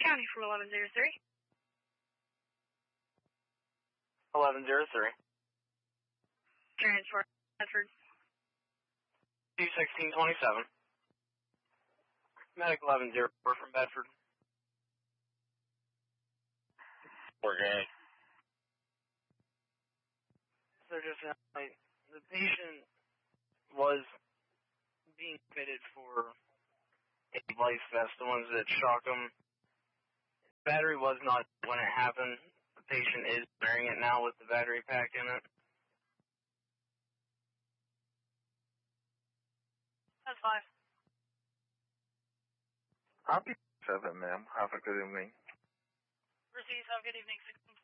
County from 1103. 1103. Transport, Bedford. 21627. Medic 1104 from Bedford. Okay. So just the patient was being fitted for a life vest, the ones that shock him. Battery was not when it happened. The patient is wearing it now with the battery pack in it. That's fine. Copy 7, ma'am. Have a good evening. Proceed, have a good evening.